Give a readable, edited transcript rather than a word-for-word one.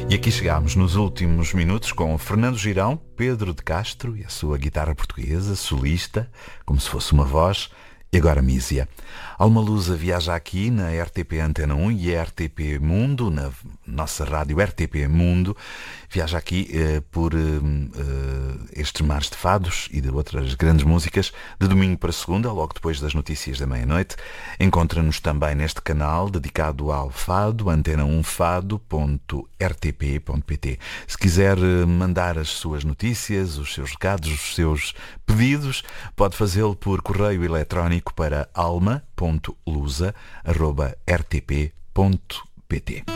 E aqui chegámos nos últimos minutos com Fernando Girão, Pedro de Castro e a sua guitarra portuguesa, solista, como se fosse uma voz, e agora Mísia. Alma Lusa viaja aqui na RTP Antena 1 e a RTP Mundo, na nossa rádio RTP Mundo, viaja aqui por estes mares de fados e de outras grandes músicas, de domingo para segunda, logo depois das notícias da meia-noite. Encontra-nos também neste canal dedicado ao fado, antena1fado.rtp.pt. Se quiser mandar as suas notícias, os seus recados, os seus pedidos, pode fazê-lo por correio eletrónico para alma.lusa@rtp.pt.